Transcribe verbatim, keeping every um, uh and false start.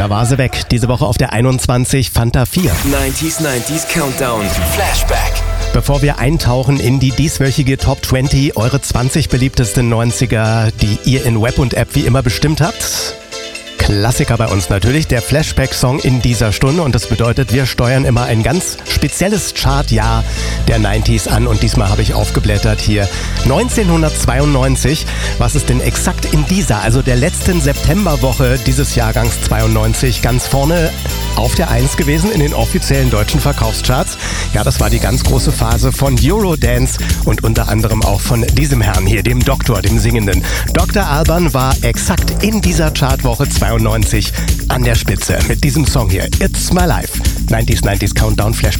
Da war sie weg. Diese Woche auf der einundzwanzig Fanta vier. neunziger, neunziger Countdown. Flashback. Bevor wir eintauchen in die dieswöchige Top zwanzig, eure zwanzig beliebtesten neunziger, die ihr in Web und App wie immer bestimmt habt. Klassiker bei uns natürlich, der Flashback-Song in dieser Stunde. Und das bedeutet, wir steuern immer ein ganz spezielles Chartjahr der neunziger an. Und diesmal habe ich aufgeblättert hier neunzehnhundertzweiundneunzig. Was ist denn exakt in dieser, also der letzten Septemberwoche dieses Jahrgangs zweiundneunzig, ganz vorne auf der eins gewesen in den offiziellen deutschen Verkaufscharts? Ja, das war die ganz große Phase von Eurodance und unter anderem auch von diesem Herrn hier, dem Doktor, dem Singenden. Doktor Alban war exakt in dieser Chartwoche zweiundneunzig an der Spitze mit diesem Song hier, It's My Life. neunziger, neunziger Countdown Flashback.